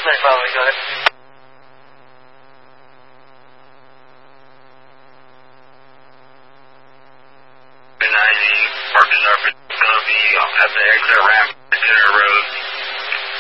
Sorry, Father, go ahead. Parking lot is going to be at the exit ramp, Center Road.